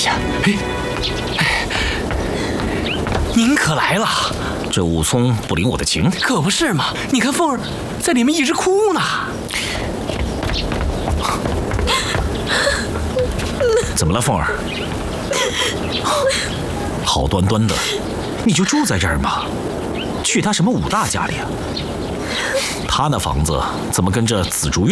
下。您可来了。 这武松不领我的情？ 可不是嘛！你看凤儿在里面一直哭呢。 怎么了，凤儿？好端端的，你就住在这儿吗？去他什么武大家里啊？他那房子怎么跟这紫竹院